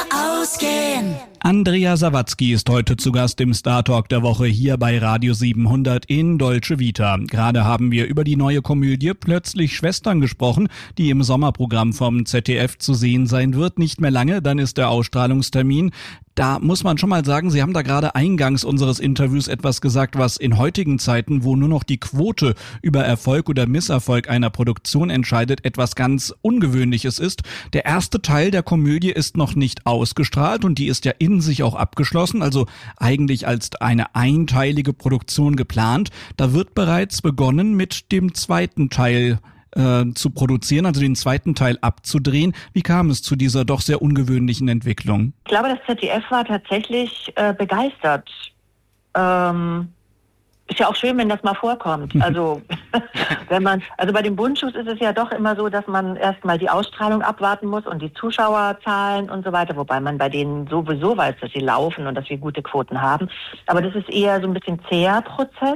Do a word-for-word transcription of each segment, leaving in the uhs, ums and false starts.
ausgehen. Andrea Sawatzki ist heute zu Gast im Star Talk der Woche hier bei Radio siebenhundert in Dolce Vita. Gerade haben wir über die neue Komödie Plötzlich Schwestern gesprochen, die im Sommerprogramm vom Z D F zu sehen sein wird. Nicht mehr lange, dann ist der Ausstrahlungstermin. Da muss man schon mal sagen, Sie haben da gerade eingangs unseres Interviews etwas gesagt, was in heutigen Zeiten, wo nur noch die Quote über Erfolg oder Misserfolg einer Produktion entscheidet, etwas ganz Ungewöhnliches ist. Der erste Teil der Komödie ist noch nicht ausgestrahlt und die ist ja in sich auch abgeschlossen, also eigentlich als eine einteilige Produktion geplant. Da wird bereits begonnen mit dem zweiten Teil äh, zu produzieren, also den zweiten Teil abzudrehen. Wie kam es zu dieser doch sehr ungewöhnlichen Entwicklung? Ich glaube, das Z D F war tatsächlich äh, begeistert. Ähm, ist ja auch schön, wenn das mal vorkommt. Also wenn man, also bei den Bundschuss ist es ja doch immer so, dass man erstmal die Ausstrahlung abwarten muss und die Zuschauerzahlen und so weiter, wobei man bei denen sowieso weiß, dass sie laufen und dass wir gute Quoten haben. Aber das ist eher so ein bisschen zäher Prozess.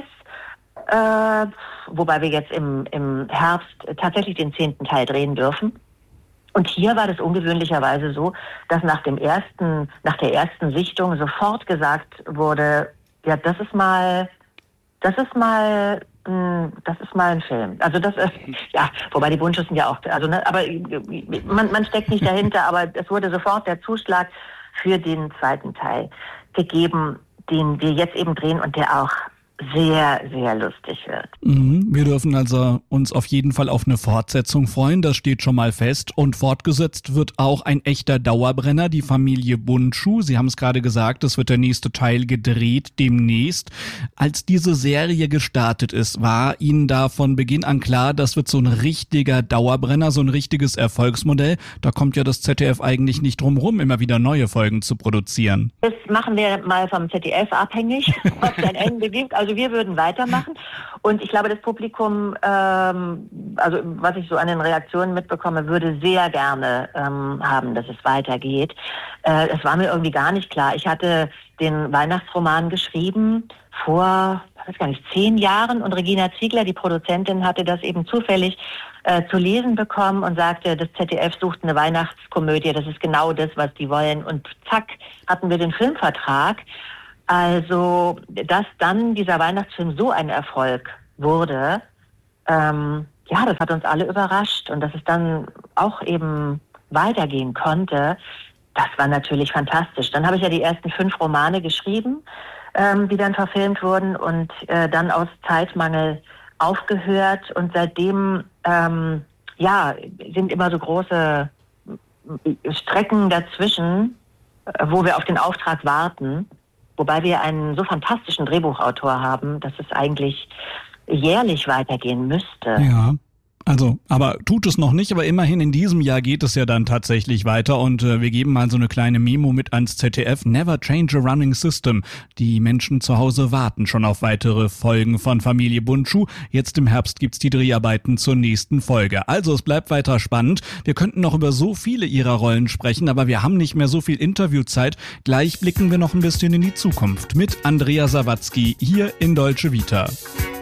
Äh, wobei wir jetzt im, im Herbst tatsächlich den zehnten Teil drehen dürfen. Und hier war das ungewöhnlicherweise so, dass nach dem ersten, nach der ersten Sichtung sofort gesagt wurde, ja, das ist mal, das ist mal, mh, das ist mal ein Film. Also das ist, ja, wobei die Bundschuss sind ja auch, also ne, aber man, man steckt nicht dahinter, aber es wurde sofort der Zuschlag für den zweiten Teil gegeben, den wir jetzt eben drehen und der auch sehr, sehr lustig wird. Mhm. Wir dürfen also uns auf jeden Fall auf eine Fortsetzung freuen, das steht schon mal fest. Und fortgesetzt wird auch ein echter Dauerbrenner, die Familie Bundschuh. Sie haben es gerade gesagt, es wird der nächste Teil gedreht demnächst. Als diese Serie gestartet ist, war Ihnen da von Beginn an klar, das wird so ein richtiger Dauerbrenner, so ein richtiges Erfolgsmodell. Da kommt ja das Z D F eigentlich nicht drum rum, immer wieder neue Folgen zu produzieren. Das machen wir mal vom Z D F abhängig, ob es ein Ende gibt. Also wir würden weitermachen und ich glaube, das Publikum, ähm, also was ich so an den Reaktionen mitbekomme, würde sehr gerne ähm, haben, dass es weitergeht. Äh, es war mir irgendwie gar nicht klar. Ich hatte den Weihnachtsroman geschrieben vor, ich weiß gar nicht, zehn Jahren und Regina Ziegler, die Produzentin, hatte das eben zufällig äh, zu lesen bekommen und sagte, das Z D F sucht eine Weihnachtskomödie, das ist genau das, was die wollen. Und zack, hatten wir den Filmvertrag. Also, dass dann dieser Weihnachtsfilm so ein Erfolg wurde, ähm, ja, das hat uns alle überrascht und dass es dann auch eben weitergehen konnte, das war natürlich fantastisch. Dann habe ich ja die ersten fünf Romane geschrieben, ähm, die dann verfilmt wurden und äh, dann aus Zeitmangel aufgehört und seitdem, ähm, ja, sind immer so große Strecken dazwischen, äh, wo wir auf den Auftrag warten. Wobei wir einen so fantastischen Drehbuchautor haben, dass es eigentlich jährlich weitergehen müsste. Ja, also, aber tut es noch nicht, aber immerhin in diesem Jahr geht es ja dann tatsächlich weiter und äh, wir geben mal so eine kleine Memo mit ans Z D F. Never change a running system. Die Menschen zu Hause warten schon auf weitere Folgen von Familie Bundschuh. Jetzt im Herbst gibt's die Dreharbeiten zur nächsten Folge. Also es bleibt weiter spannend. Wir könnten noch über so viele ihrer Rollen sprechen, aber wir haben nicht mehr so viel Interviewzeit. Gleich blicken wir noch ein bisschen in die Zukunft mit Andrea Sawatzki hier in Dolce Vita.